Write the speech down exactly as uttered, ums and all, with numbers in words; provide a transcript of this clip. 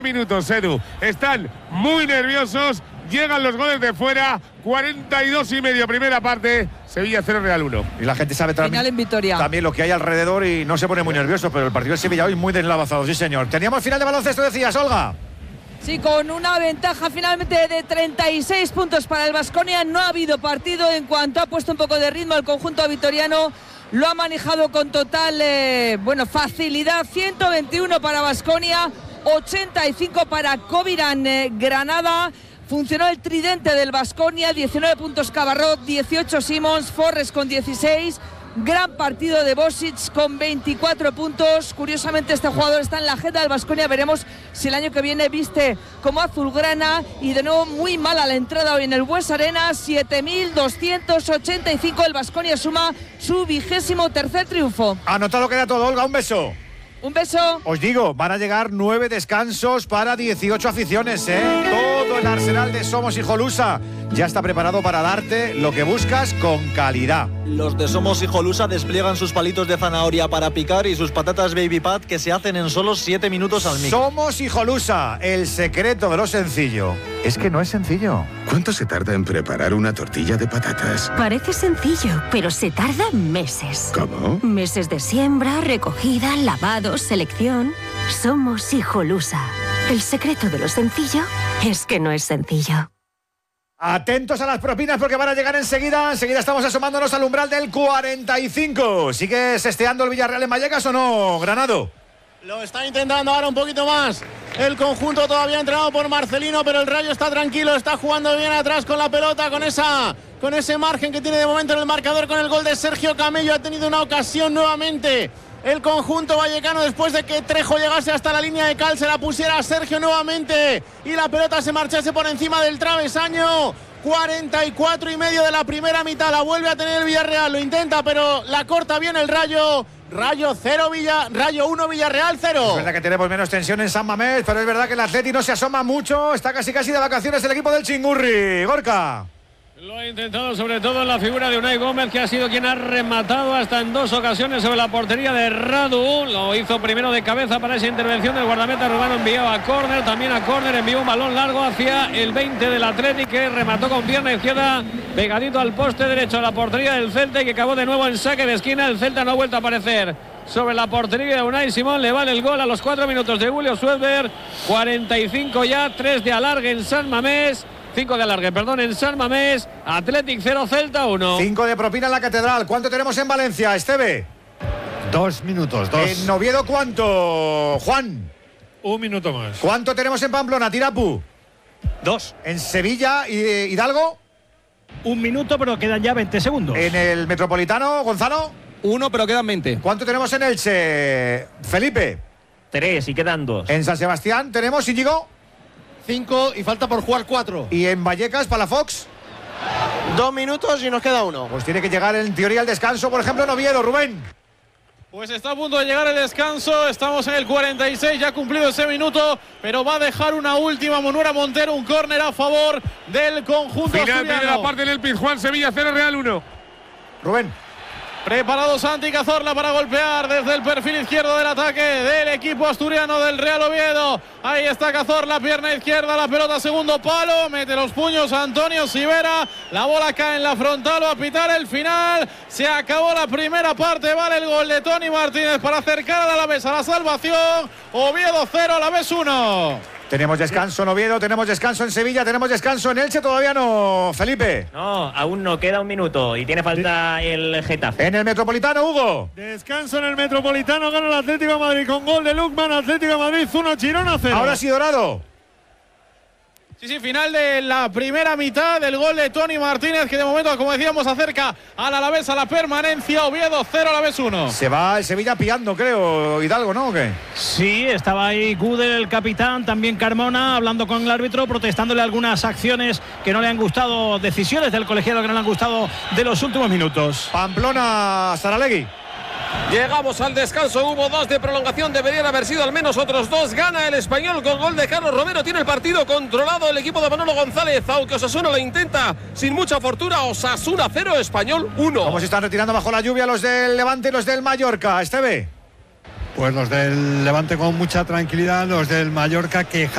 Minutos, Edu. Están muy nerviosos. Llegan los goles de fuera. cuarenta y dos y medio, primera parte. Sevilla cero, Real uno. Y la gente sabe también, en Vitoria. también lo que hay alrededor y no se pone muy nervioso. Pero el partido de Sevilla hoy muy deslavazado, sí señor. Teníamos final de baloncesto, decías, Olga. Sí, con una ventaja finalmente de treinta y seis puntos para el Baskonia. No ha habido partido en cuanto ha puesto un poco de ritmo el conjunto vitoriano. Lo ha manejado con total eh, bueno, facilidad. ciento veintiuno para Baskonia, ochenta y cinco para Coviran eh, Granada. Funcionó el tridente del Baskonia, diecinueve puntos Cabarrot, dieciocho Simons, Forres con dieciséis. Gran partido de Bosic con veinticuatro puntos. Curiosamente este jugador está en la agenda del Baskonia. Veremos si el año que viene viste como azulgrana. Y de nuevo muy mala la entrada hoy en el Bues Arena. siete mil doscientos ochenta y cinco. El Baskonia suma su vigésimo tercer triunfo. Anotado queda todo, Olga, un beso. Un beso. Os digo, van a llegar nueve descansos para dieciocho aficiones, ¿eh? Todo el arsenal de Somos Hijolusa ya está preparado para darte lo que buscas con calidad. Los de Somos Hijolusa despliegan sus palitos de zanahoria para picar y sus patatas Baby Pat que se hacen en solo siete minutos al micro. Somos Hijolusa, el secreto de lo sencillo. Es que no es sencillo. ¿Cuánto se tarda en preparar una tortilla de patatas? Parece sencillo, pero se tarda meses. ¿Cómo? Meses de siembra, recogida, lavado, selección. Somos Hijolusa. El secreto de lo sencillo es que no es sencillo. Atentos a las propinas porque van a llegar enseguida. Enseguida estamos asomándonos al umbral del cuarenta y cinco. ¿Sigue sesteando el Villarreal en Vallecas o no, Granado? Lo está intentando ahora un poquito más. El conjunto todavía entrenado por Marcelino, pero el Rayo está tranquilo, está jugando bien atrás con la pelota, con esa, con ese margen que tiene de momento en el marcador con el gol de Sergio Camello. Ha tenido una ocasión nuevamente el conjunto vallecano después de que Trejo llegase hasta la línea de cal, se la pusiera a Sergio nuevamente y la pelota se marchase por encima del travesaño. cuarenta y cuatro y medio de la primera mitad, la vuelve a tener el Villarreal, lo intenta pero la corta bien el Rayo. Rayo cero, Villa, Rayo uno, Villarreal cero. Es verdad que tenemos menos tensión en San Mamés, pero es verdad que el Atleti no se asoma mucho. Está casi casi de vacaciones el equipo del Chingurri. Gorka. Lo ha intentado sobre todo en la figura de Unai Gómez, que ha sido quien ha rematado hasta en dos ocasiones sobre la portería de Radu. Lo hizo primero de cabeza para esa intervención del guardameta Rubano, envió a córner, también a córner, envió un balón largo hacia el veinte del Atlético, que remató con pierna izquierda pegadito al poste derecho a la portería del Celta y que acabó de nuevo en saque de esquina. El Celta no ha vuelto a aparecer sobre la portería de Unai Simón. Le vale el gol a los cuatro minutos de Julio Suelver. cuarenta y cinco ya, tres de alargue en San Mamés. cinco de alargue, perdón, en San Mamés. Athletic cero, Celta uno. cinco de propina en la Catedral. ¿Cuánto tenemos en Valencia, Esteve? Dos minutos, dos. ¿En Oviedo cuánto, Juan? Un minuto más. ¿Cuánto tenemos en Pamplona, Tirapu? Dos. ¿En Sevilla y Hidalgo? Un minuto, pero quedan ya veinte segundos. ¿En el Metropolitano, Gonzalo? Uno, pero quedan veinte. ¿Cuánto tenemos en Elche, Felipe? Tres y quedan dos. ¿En San Sebastián tenemos, Íñigo? Cinco y falta por jugar cuatro. ¿Y en Vallecas, Palafox? Dos minutos y nos queda uno. Pues tiene que llegar en teoría el descanso, por ejemplo, en Oviedo, Rubén. Pues está a punto de llegar el descanso, estamos en el cuarenta y seis, ya ha cumplido ese minuto, pero va a dejar una última Monuera Montero, un córner a favor del conjunto Final asturiano. primera parte en el Pizjuán, Sevilla cero, Real uno. Rubén. Preparado Santi Cazorla para golpear desde el perfil izquierdo del ataque del equipo asturiano del Real Oviedo. Ahí está Cazorla, pierna izquierda, la pelota segundo palo, mete los puños a Antonio Sivera, la bola cae en la frontal, va a pitar el final. Se acabó la primera parte, vale el gol de Tony Martínez para acercar al Alavés a la salvación. Oviedo cero, Alavés uno. Tenemos descanso en Oviedo, tenemos descanso en Sevilla, tenemos descanso en Elche, todavía no, Felipe. No, aún no, queda un minuto y tiene falta el Getafe. En el Metropolitano, Hugo. Descanso en el Metropolitano, gana el Atlético de Madrid con gol de Lukman. Atlético de Madrid uno, Girona cero. Ahora sí, Dorado. Sí, sí, final de la primera mitad del gol de Tony Martínez, que de momento, como decíamos, acerca al Alavés a la permanencia. Oviedo cero, Alavés uno. Se va el Sevilla pillando, creo, Hidalgo, ¿no? ¿O qué? Sí, estaba ahí Gudel, el capitán, también Carmona, hablando con el árbitro, protestándole algunas acciones que no le han gustado, decisiones del colegiado que no le han gustado de los últimos minutos. Pamplona, Saralegui. Llegamos al descanso, hubo dos de prolongación, deberían haber sido al menos otros dos. Gana el Español con gol de Carlos Romero, tiene el partido controlado el equipo de Manolo González, aunque Osasuna lo intenta sin mucha fortuna. Osasuna cero, Español uno. ¿Cómo se están retirando bajo la lluvia los del Levante y los del Mallorca, Esteve? Pues los del Levante con mucha tranquilidad, los del Mallorca que